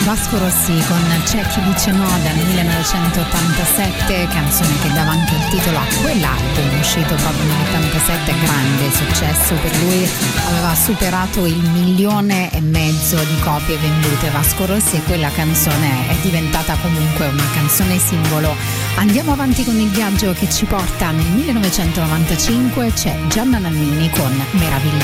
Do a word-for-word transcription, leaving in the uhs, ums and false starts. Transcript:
Vasco Rossi con C'è chi dice no dal millenovecentottantasette, canzone che dava anche il titolo a quell'album uscito proprio nell'ottantasette, grande successo per lui, aveva superato il milione e mezzo di copie vendute Vasco Rossi e quella canzone è diventata comunque una canzone simbolo. Andiamo avanti con il viaggio che ci porta nel millenovecentonovantacinque, c'è Gianna Nannini con Meraviglia